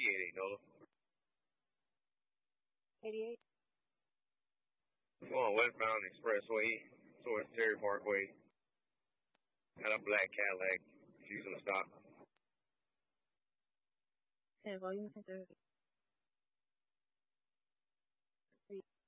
88, Nola. 88. Going westbound Expressway towards Terry Parkway. Got a black Cadillac. Refusing to stop. 10, volume 30.